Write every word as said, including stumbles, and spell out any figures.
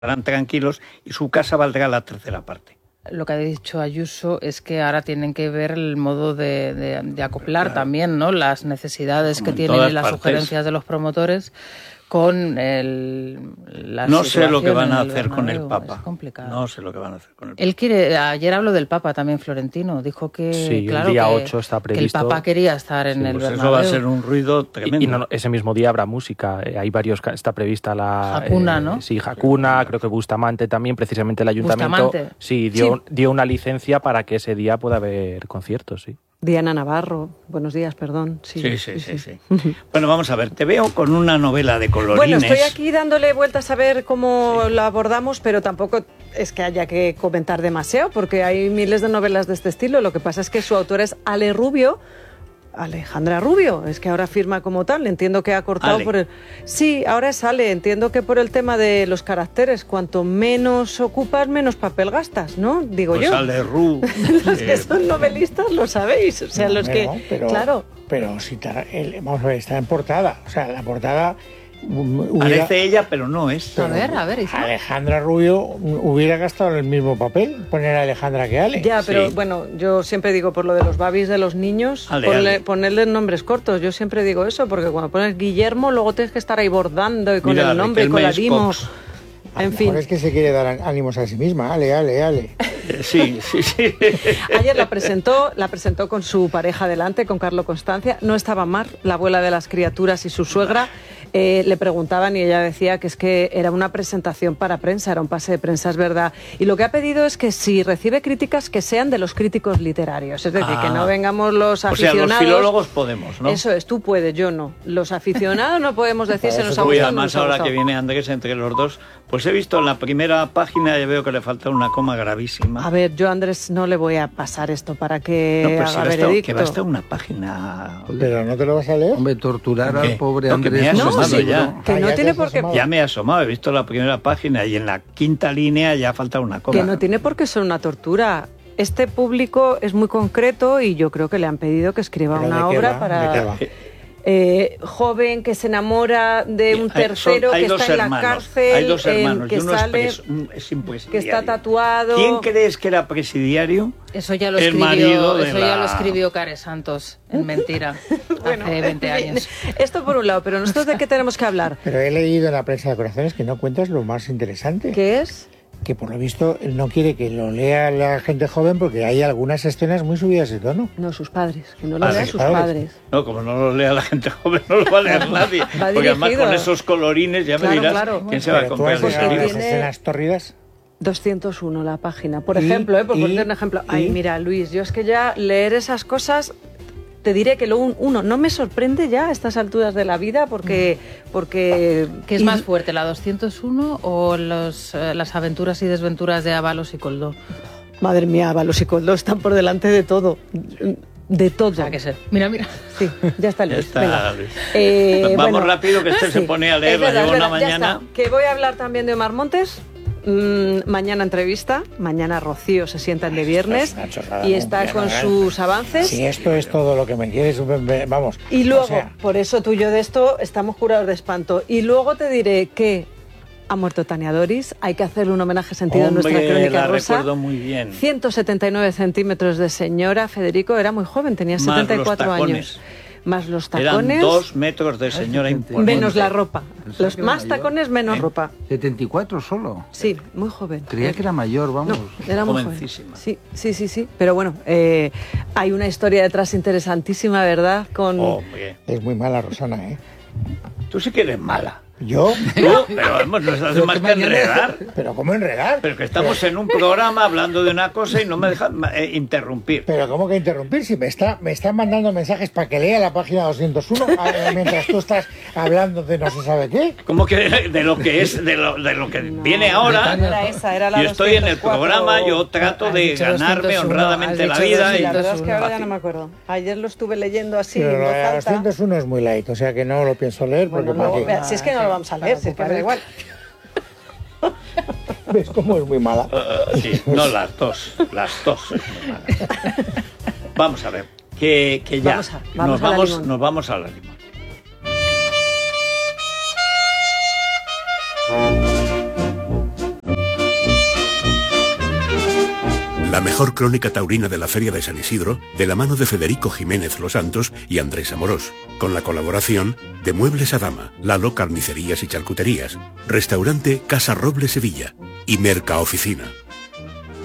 estarán tranquilos y su casa valdrá la tercera parte. Lo que ha dicho Ayuso es que ahora tienen que ver el modo de, de, de acoplar claro. también, ¿no?, las necesidades Como que tienen y las partes. sugerencias de los promotores con el, la No sé lo que van a hacer con el Papa. Es complicado. No sé lo que van a hacer con el Papa. Él quiere, ayer habló del Papa también, Florentino, dijo que, sí, claro, el día que, ocho está previsto. que el Papa quería estar en sí, el pues Bernabéu. Eso va a ser un ruido tremendo. Y, y no, ese mismo día habrá música. Eh, hay varios, está prevista la... Hakuna, eh, ¿no? Sí, Hakuna, creo que Bustamante también, precisamente el ayuntamiento. Bustamante. Sí, dio, sí. dio una licencia para que ese día pueda haber conciertos, sí. Diana Navarro, buenos días, perdón. Sí, sí, sí. sí, sí, sí. Bueno, vamos a ver, te veo con una novela de colorines. Bueno, estoy aquí dándole vueltas a ver cómo sí. la abordamos, pero tampoco es que haya que comentar demasiado, porque hay miles de novelas de este estilo. Lo que pasa es que su autora es Ale Rubio, Alejandra Rubio, es que ahora firma como tal, entiendo que ha cortado Ale. por el... Sí, ahora es Ale, entiendo que por el tema de los caracteres, cuanto menos ocupas, menos papel gastas, ¿no? Digo pues yo. Ale Ru. Los que son novelistas lo sabéis, o sea, no, los no, que... Pero, claro. Pero si ta, el, vamos a ver, está en portada, o sea, la portada... Hubiera... Parece ella, pero no es. A ver, a ver. ¿sí? Alejandra Rubio hubiera gastado el mismo papel, poner a Alejandra que Ale. Ya, pero sí. bueno, yo siempre digo, por lo de los babis de los niños, ale, ponle, ale. ponerles nombres cortos. Yo siempre digo eso, porque cuando pones Guillermo, luego tienes que estar ahí bordando y con Mira, el nombre y con la Dimo. A en fin. Es que se quiere dar ánimos a sí misma. Ale, ale, ale. Sí, sí, sí. Ayer la presentó, la presentó con su pareja delante, con Carlo Constancia. No estaba Mar, la abuela de las criaturas, y su suegra. Eh, le preguntaban y ella decía que es que era una presentación para prensa, era un pase de prensa, es verdad. Y lo que ha pedido es que si recibe críticas, que sean de los críticos literarios. Es decir, ah, que no vengamos los aficionados... O sea, los filólogos podemos, ¿no? Eso es, tú puedes, yo no. Los aficionados no podemos decir se nos ha gustado. Y además ahora que viene Andrés entre los dos, pues he visto en la primera página, ya veo que le falta una coma gravísima. A ver, yo a Andrés no le voy a pasar esto para que no, pues haga si veredicto. Que basta una página... Pero no te lo vas a leer. Hombre, torturar al pobre no, Andrés. No, sí, ya. que no ah, tiene por qué... Ya me he asomado, he visto la primera página y en la quinta línea ya falta una coma. Que no tiene por qué ser una tortura. Este público es muy concreto y yo creo que le han pedido que escriba ¿Pero una obra va? para... Eh, joven que se enamora de un tercero Son, que está hermanos, en la cárcel, hay dos hermanos, eh, que y uno sale, es, pres, es que está tatuado. ¿Quién crees que era presidiario? Eso ya lo El escribió, marido de eso la... ya lo escribió Care Santos en Mentira, bueno, hace veinte años. Esto por un lado, pero nosotros ¿de qué tenemos que hablar? Pero he leído en la prensa de corazones que no cuentas lo más interesante. ¿Qué es? Que por lo visto él no quiere que lo lea la gente joven porque hay algunas escenas muy subidas de tono. No, sus padres, que no lo lean sus padres. padres. No, como no lo lea la gente joven, no lo va a leer nadie. Va porque además con esos colorines ya claro, me dirás claro. quién Bueno, se va a comprar ese libro. las escenas torridas. doscientos uno la página, por y, ejemplo, ¿eh? por y, poner un ejemplo. Ay, y, mira, Luis, yo es que ya leer esas cosas... Te diré que lo un, uno no me sorprende ya a estas alturas de la vida porque... porque ¿Qué es más fuerte, la doscientos uno o los, eh, las aventuras y desventuras de Ábalos y Coldó? Madre mía, Ábalos y Coldó están por delante de todo. De todo. O sea, que sé. Mira, mira. Sí, ya está Luis. Ya está, Luis. Eh, Vamos bueno, rápido, que este sí, se pone a leerla. Llevo una mañana. Que voy a hablar también de Omar Montes. Mm, mañana entrevista, mañana Rocío se sientan de viernes y está con sus avances. Si esto es todo lo que me quieres, vamos. Y luego, o sea... por eso tú y yo de esto estamos curados de espanto. Y luego te diré que ha muerto Tania Doris, hay que hacerle un homenaje sentido Hombre, en nuestra crónica la rosa. Recuerdo muy bien. ciento setenta y nueve centímetros de señora, Federico era muy joven, tenía Más setenta y cuatro los años. Más los tacones. Eran dos metros de señora importante. Menos la ropa. Los más mayor. Tacones, menos ¿Eh? ropa. ¿setenta y cuatro solo? Sí, muy joven. Creía que era mayor, vamos. No, era muy joven. Sí, sí, sí, sí. Pero bueno, eh, hay una historia detrás interesantísima, ¿verdad? Con... Oh, es muy mala, Rosana, ¿eh? Tú sí que eres mala. ¿Yo? No, pero vamos, no hace más que enredar. ¿Pero cómo enredar? Pero que estamos pero... en un programa hablando de una cosa y no me dejan eh, interrumpir. ¿Pero cómo que interrumpir? Si me está me están mandando mensajes para que lea la página doscientos uno mientras tú estás hablando de no se sabe qué. ¿Cómo que de, de lo que es, de lo, de lo que no, viene ahora? Era esa, era la yo estoy en el programa, yo trato de ganarme honradamente la vida. Y la verdad es que ahora ya no me acuerdo. Ayer lo estuve leyendo así. Pero en voz la alta. doscientos uno es muy light, o sea que no lo pienso leer. Bueno, porque luego, para si es que no lo vamos a leer, si es que me da igual. ¿Ves cómo es muy mala? Uh, sí, no las dos, las dos es muy mala. Vamos a ver, que, que ya vamos a, vamos nos, a vamos, nos vamos a la limón. La mejor crónica taurina de la Feria de San Isidro, de la mano de Federico Jiménez Los Santos y Andrés Amorós, con la colaboración de Muebles Adama, Lalo Carnicerías y Charcuterías, Restaurante Casa Roble Sevilla y Mercaoficina.